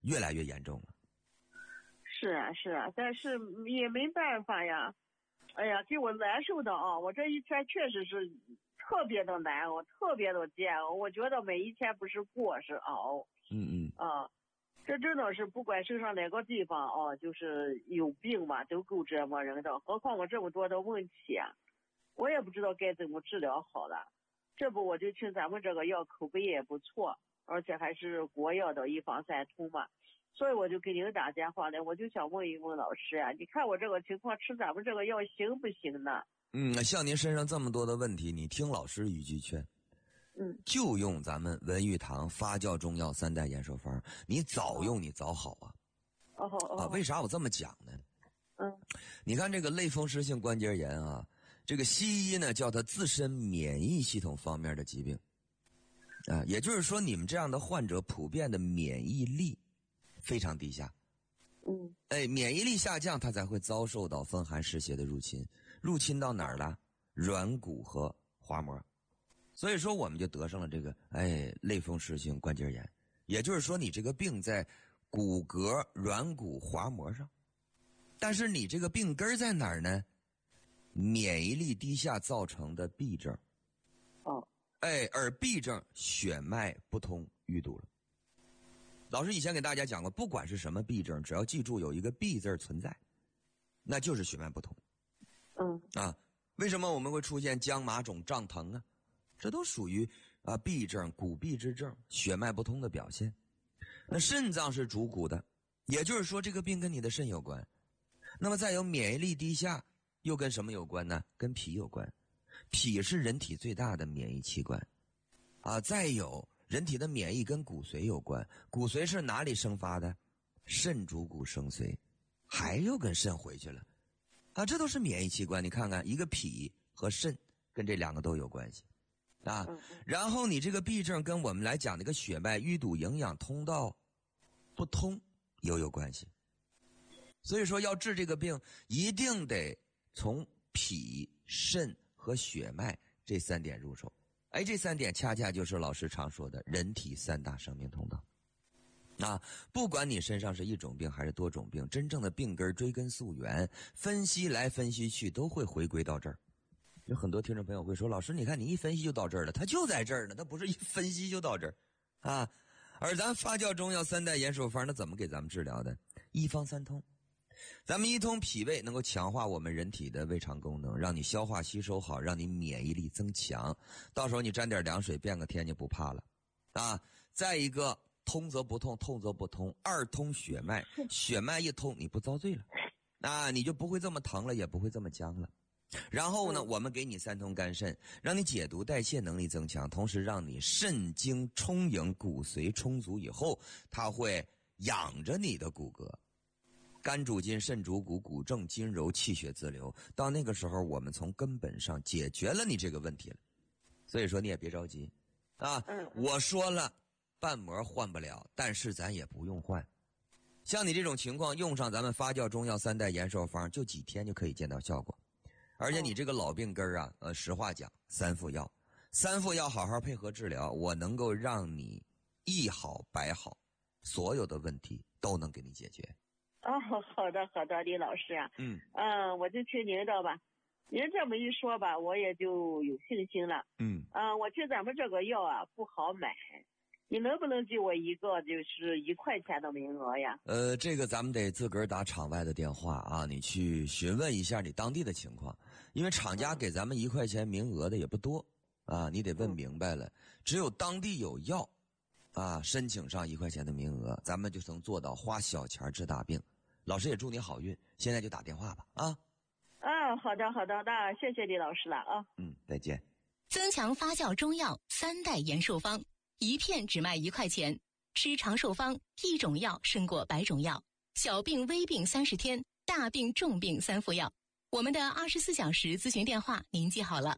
越来越严重了。 是啊是啊，但是也没办法呀。哎呀，给我难受的啊！我这一天确实是特别的难熬，特别的煎熬。我觉得每一天不是过是熬。这真的是不管身上哪个地方啊，就是有病嘛，都够折磨人的。何况我这么多的问题啊，我也不知道该怎么治疗好了。这不我就听咱们这个药口碑也不错，而且还是国药的一方三通嘛。所以我就给您打电话呢，我就想问一问老师啊，你看我这个情况吃咱们这个药行不行呢？ 像您身上这么多的问题，你听老师一句劝，就用咱们文玉堂发酵中药3代延寿方，你早用你早好啊。为啥我这么讲呢？你看这个类风湿性关节炎啊，这个西医呢叫它自身免疫系统方面的疾病啊，也就是说你们这样的患者普遍的免疫力非常低下。免疫力下降，它才会遭受到风寒湿邪的入侵，入侵到哪儿了？软骨和滑膜。所以说我们就得上了这个类风湿性关节炎，也就是说你这个病在骨骼、软骨、滑膜上，但是你这个病根在哪儿呢？免疫力低下造成的痹症。而痹症血脉不通淤堵了。老师以前给大家讲过，不管是什么痹症，只要记住有一个痹字存在，那就是血脉不通。为什么我们会出现僵麻肿胀疼啊？这都属于痹症、骨痹之症、血脉不通的表现。那肾脏是主骨的，也就是说这个病跟你的肾有关。那么再有免疫力低下，又跟什么有关呢？跟脾有关。脾是人体最大的免疫器官再有人体的免疫跟骨髓有关，骨髓是哪里生发的？肾主骨生髓，还又跟肾回去了这都是免疫器官。你看看，一个脾和肾跟这2个都有关系然后你这个痹症跟我们来讲那个血脉淤堵、营养通道不通又有关系。所以说要治这个病，一定得从脾、肾和血脉这3点入手。这3点恰恰就是老师常说的人体3大生命通道不管你身上是一种病还是多种病，真正的病根追根溯源，分析来分析去都会回归到这儿。有很多听众朋友会说，老师你看你一分析就到这儿了，它就在这儿呢，它不是一分析就到这儿而咱发酵中药3代延寿方，那怎么给咱们治疗的？一方三通。咱们一通脾胃能够强化我们人体的胃肠功能，让你消化吸收好，让你免疫力增强，到时候你沾点凉水变个天就不怕了再一个，通则不痛，痛则不通，2通血脉，血脉一通你不遭罪了你就不会这么疼了，也不会这么僵了。然后呢，我们给你3通肝肾，让你解毒代谢能力增强，同时让你肾精充盈，骨髓充足以后，它会养着你的骨骼。肝主筋，肾主骨，骨正筋柔，气血自流。到那个时候，我们从根本上解决了你这个问题了。所以说你也别着急我说了，瓣膜换不了，但是咱也不用换。像你这种情况，用上咱们发酵中药3代延寿方，就几天就可以见到效果。而且你这个老病根实话讲，3副药好好配合治疗，我能够让你一好百好，所有的问题都能给你解决。 好的好的，李老师我就听您的吧。您这么一说吧，我也就有信心了。我听咱们这个药不好买，你能不能给我一个就是1块钱的名额呀？ 这个咱们得自个儿打场外的电话你去询问一下你当地的情况，因为厂家给咱们1块钱名额的也不多你得问明白了。只有当地有药申请上1块钱的名额，咱们就能做到花小钱治大病。老师也祝你好运，现在就打电话吧好的好的，那谢谢李老师了再见。 增强发酵中药3代延寿方，一片只卖1块钱，吃长寿方，一种药胜过100种药，小病微病30天，大病重病3副药。我们的24小时咨询电话您记好了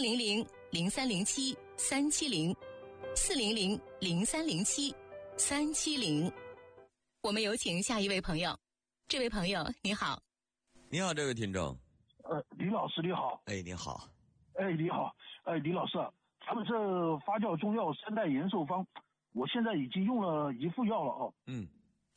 ，400-0307-370，400-0307-370。我们有请下一位朋友。这位朋友你好。 你好，这位听众。 李老师你好。 你好。 你好。李老师，咱们这发酵中药3代延寿方，我现在已经用了1副药了